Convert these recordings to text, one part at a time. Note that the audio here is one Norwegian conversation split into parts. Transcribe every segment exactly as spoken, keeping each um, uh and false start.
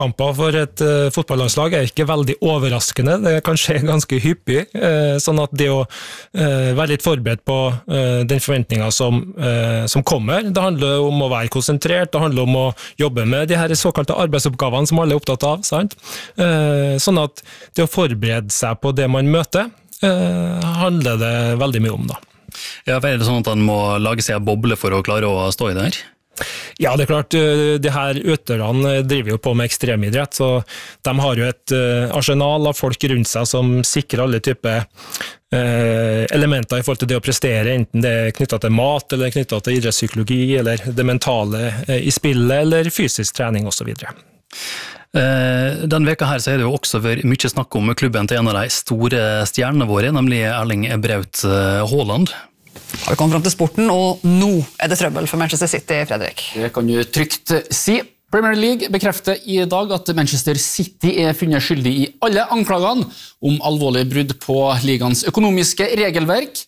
kamper for et uh, fotballandslag er ikke veldig overraskende, det kan skje ganske hyppig, uh, sånn at det å uh, være litt forberedt på uh, den forventningen som, uh, som kommer, det handler om å være konsentrert, det handler om å jobbe med de her såkalte arbeidsoppgavene som alle er opptatt av, sant? Uh, sånn at det å forberede seg på det man møter, uh, handler det veldig mye om da. Ja, er det sånn at han må lage seg en boble for å klare å stå i det her? Ja, det er klart, de her utøverne driver jo på med ekstremidrett, så de har jo et arsenal av folk rundt seg som sikrer alle typer elementer i forhold til det å prestere, enten det er knyttet til mat, eller knyttet til idrettspsykologi, eller det mentale i spillet, eller fysisk trening og så videre. Den veka her så er det jo også vært mye snakk om klubben til en av de store stjernene våre, nemlig Erling Braut Haaland. Har vi kommet frem til sporten, og nå er det trøbbel for Manchester City, Fredrik. Det kan du trygt si. Premier League bekrefter i dag at Manchester City er funnet skyldig i alle anklagene om alvorlig brudd på ligaens økonomiske regelverk.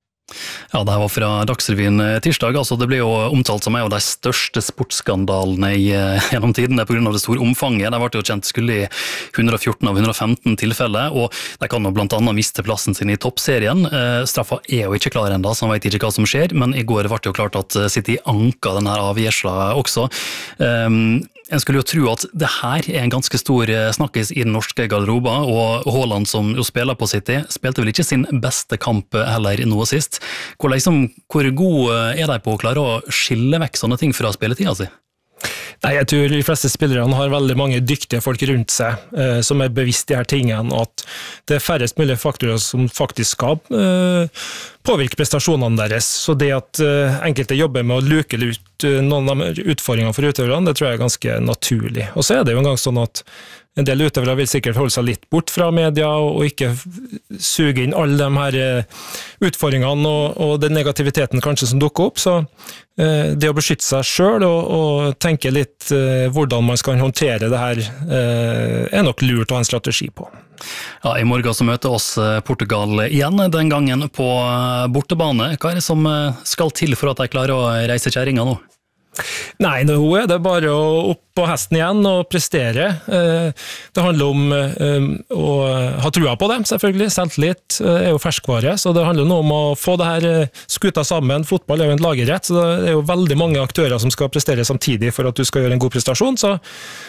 Ja, det her var fra Dagsrevyen tirsdag, altså det ble jo omtalt som en av de største sportsskandalene i, gjennom tidene på grunn av det store omfanget. Det ble jo kjent skulle i hundre og fjorten av hundre og femten tilfeller, og de kan jo blant annet miste plassen sin i toppserien. Straffa er jo ikke klar enda, så han vet ikke hva som skjer, men i går ble det jo klart at City anka denne avgjørelsen også. Um, En skulle jo tro at det her er en ganske stor snakkis i den norske garderoba, og Haaland som jo spiller på City, spilte vel ikke sin beste kamp heller noe sist. Hvor, liksom, hvor god er de på å klare å skille vekk sånne ting fra spilletida si? Nei, jeg tror de fleste spillerne har veldig mange dyktige folk rundt seg eh, som er bevisst de her tingene, og at det er færrest mulige faktorer som faktisk skal eh, påvirke prestasjonene deres. Så det at eh, enkelte jobber med å luke ut eh, noen av utfordringene for utøverne, det tror jeg er ganske naturlig. Og så er det jo en gang sånn at en del utøvere vil sikkert holde seg litt bort fra media og ikke suge inn alle de her utfordringene og, og den negativiteten kanskje som dukker opp. Så eh, det å beskytte seg selv og, og tenke litt eh, hvordan man skal håndtere det her eh, er nok lurt å ha en strategi på. Ja, i morgen så møter oss Portugal igjen, den gangen på bortebane. Hva er det som skal til for at de klarer å reise kjæringa nå? Nei, nå er det bare å opp på hesten igjen og prestere. Det handler om å ha trua på det, selvfølgelig. Selvtillit er jo ferskvare, så det handler nå om å få det her skuta sammen. Fotball er jo en lagerrett, så det er jo veldig mange aktører som skal prestere samtidig for at du skal gjøre en god prestasjon, så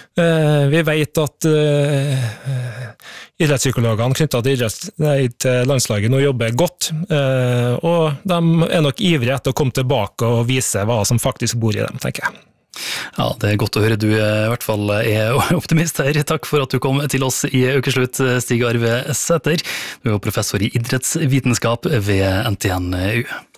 vi vet at idrettspsykologene knyttet til, idretts, nei, til landslaget nå jobber godt, og de er nok ivrige etter å komme tilbake og vise hva som faktisk bor i dem, tenker jeg. Ja, det er godt å høre du i hvert fall er optimist her. Takk for at du kom til oss i Ukeslutt, Stig Arve Sæther. Du er professor i idrettsvitenskap ved N T N U.